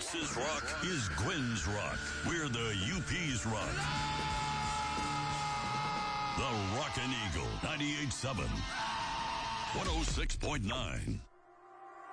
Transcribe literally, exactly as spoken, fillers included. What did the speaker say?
Texas rock is Gwen's rock. We're the U P's rock. The Rockin' Eagle, ninety-eight point seven, one oh six point nine.